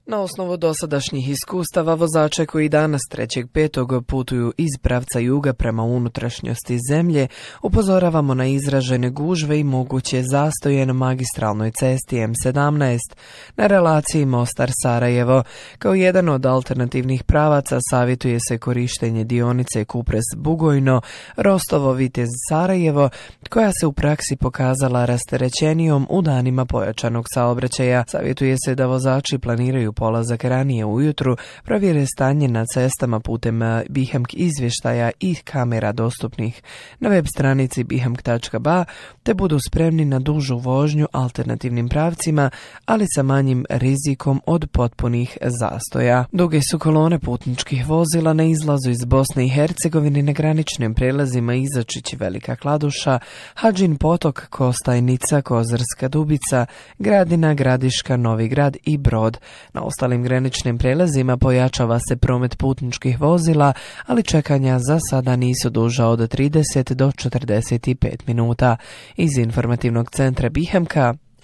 Na osnovu dosadašnjih iskustava, vozače koji danas 3.5. putuju iz pravca juga prema unutrašnjosti zemlje, upozoravamo na izražene gužve i moguće zastoje na magistralnoj cesti M17 na relaciji Mostar-Sarajevo. Kao jedan od alternativnih pravaca savjetuje se korištenje dionice Kupres-Bugojno, Rostovo-Vitez-Sarajevo, koja se u praksi pokazala rasterećenijom u danima pojačanog saobraćaja. Savjetuje se da vozači planiraju polazak ranije ujutru, provjere stanje na cestama putem Bihemk izvještaja i kamera dostupnih na web stranici bihemk.ba, te budu spremni na dužu vožnju alternativnim pravcima, ali sa manjim rizikom od potpunih zastoja. Duge su kolone putničkih vozila na izlazu iz Bosne i Hercegovine na graničnim prelazima Izačić, Velika Kladuša, Hadžin Potok, Kostajnica, Kozarska Dubica, Gradina, Gradiška, Novi Grad i Brod. Na ostalim graničnim prelazima pojačava se promet putničkih vozila, ali čekanja za sada nisu duža od 30 do 45 minuta. Iz informativnog centra Bihemka,